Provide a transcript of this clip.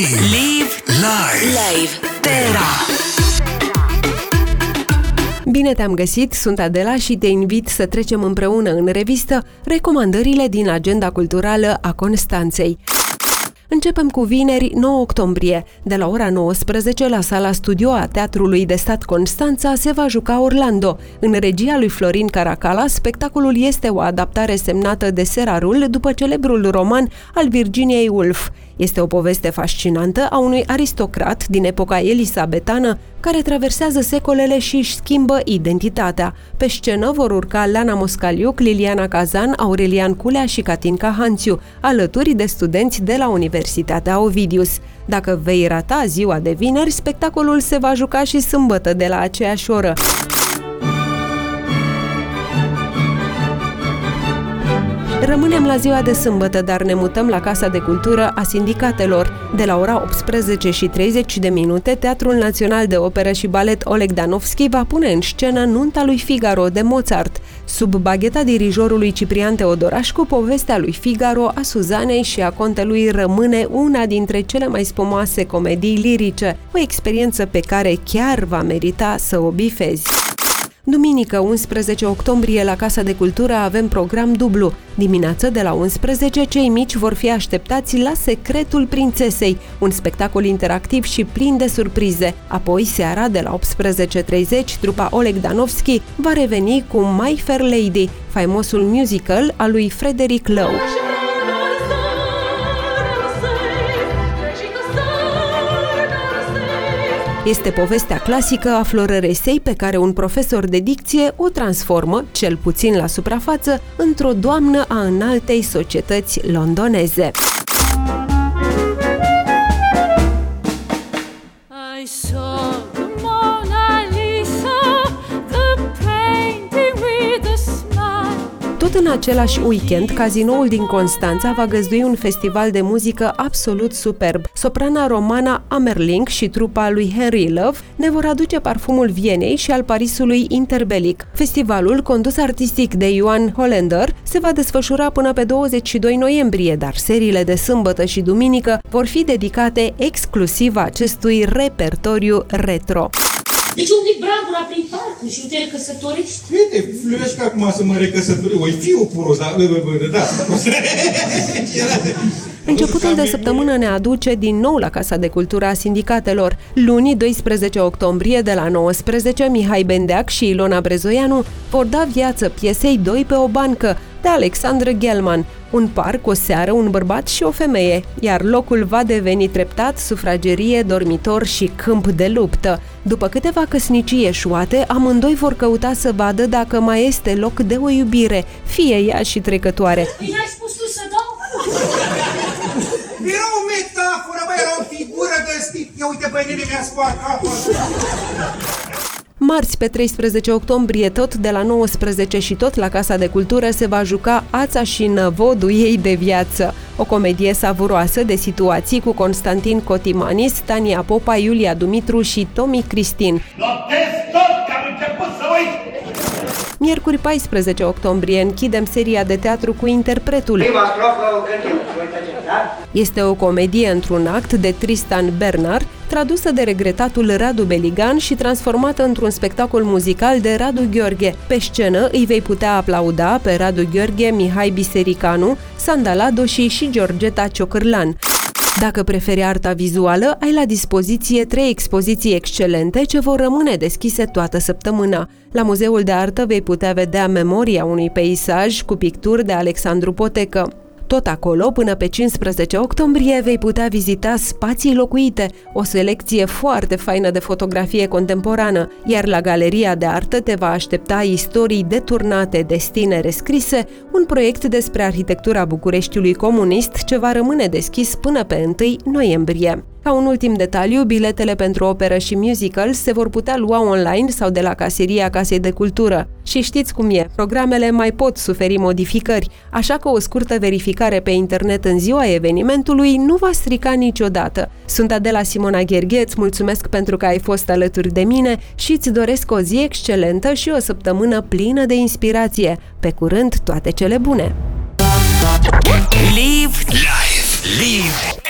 Live Terra. Bine te-am găsit, sunt Adela și te invit să trecem împreună în revistă recomandările din agenda culturală a Constanței. Începem cu vineri, 9 octombrie. De la ora 19, la sala studio a Teatrului de Stat Constanța se va juca Orlando. În regia lui Florin Caracalla, spectacolul este o adaptare semnată de Serarul după celebrul roman al Virginiei Woolf. Este o poveste fascinantă a unui aristocrat din epoca elisabetană care traversează secolele și își schimbă identitatea. Pe scenă vor urca Lana Moscaliuc, Liliana Cazan, Aurelian Culea și Catinca Hanțiu, alături de studenți de la Universitatea Ovidius. Dacă vei rata ziua de vineri, spectacolul se va juca și sâmbătă de la aceeași oră. Rămânem la ziua de sâmbătă, dar ne mutăm la Casa de Cultură a Sindicatelor. De la ora 18:30, Teatrul Național de Operă și Balet Oleg Danovski va pune în scenă Nunta lui Figaro de Mozart. Sub bagheta dirijorului Ciprian Teodorașcu, povestea lui Figaro, a Suzanei și a contelui rămâne una dintre cele mai spumoase comedii lirice, o experiență pe care chiar va merita să o bifezi. Duminică, 11 octombrie, la Casa de Cultură avem program dublu. Dimineață, de la 11, cei mici vor fi așteptați la Secretul Prințesei, un spectacol interactiv și plin de surprize. Apoi, seara, de la 18:30, trupa Oleg Danovski va reveni cu My Fair Lady, faimosul musical al lui Frederick Lowe. Este povestea clasică a Florăresei pe care un profesor de dicție o transformă, cel puțin la suprafață, într-o doamnă a înaltei societăți londoneze. Tot în același weekend, Cazinoul din Constanța va găzdui un festival de muzică absolut superb. Soprana romana Amerling și trupa lui Henry Love ne vor aduce parfumul Vienei și al Parisului interbelic. Festivalul, condus artistic de Ioan Hollander, se va desfășura până pe 22 noiembrie, dar seriile de sâmbătă și duminică vor fi dedicate exclusiv acestui repertoriu retro. Deci un pic brandura prin parcuri și nu te recăsătorești? Uite, fluiești acum să mă recăsătoresc. Oi fi o puros, da. Începutul de săptămână ne aduce din nou la Casa de Cultură a Sindicatelor. Luni, 12 octombrie, de la 19, Mihai Bendeac și Ilona Brezoianu vor da viață piesei Doi pe o bancă, de Alexandru Gelman. Un par, o seară, un bărbat și o femeie, iar locul va deveni treptat sufragerie, dormitor și câmp de luptă. După câteva căsnicii eșuate, amândoi vor căuta să vadă dacă mai este loc de o iubire, fie ea și trecătoare. Bine ai spus tu să dau? Era o metaforă, bă, era o figură de stil. Ia uite, băi, nene, mi-a spart capul. Marți, pe 13 octombrie, tot de la 19 și tot la Casa de Cultură, se va juca Ața și năvodul ei de viață. O comedie savuroasă de situații cu Constantin Cotimanis, Tania Popa, Iulia Dumitru și Tomi Cristin. Notez tot că am început să uit! Miercuri, 14 octombrie, închidem seria de teatru cu Interpretul. Este o comedie într-un act de Tristan Bernard, tradusă de regretatul Radu Beligan și transformată într-un spectacol muzical de Radu Gheorghe. Pe scenă îi vei putea aplauda pe Radu Gheorghe, Mihai Bisericanu, Sandala Doși și Georgeta Ciocârlan. Dacă preferi arta vizuală, ai la dispoziție 3 expoziții excelente ce vor rămâne deschise toată săptămâna. La Muzeul de Artă vei putea vedea memoria unui peisaj cu picturi de Alexandru Potecă. Tot acolo, până pe 15 octombrie, vei putea vizita Spații locuite, o selecție foarte faină de fotografie contemporană, iar la Galeria de Artă te va aștepta Istorii deturnate, destine rescrise, un proiect despre arhitectura Bucureștiului comunist ce va rămâne deschis până pe 1 noiembrie. Ca un ultim detaliu, biletele pentru operă și musical se vor putea lua online sau de la caseria Casei de Cultură. Și știți cum e, programele mai pot suferi modificări, așa că o scurtă verificare pe internet în ziua evenimentului nu va strica niciodată. Sunt Adela Simona Gherghe, îți mulțumesc pentru că ai fost alături de mine și îți doresc o zi excelentă și o săptămână plină de inspirație. Pe curând, toate cele bune! Live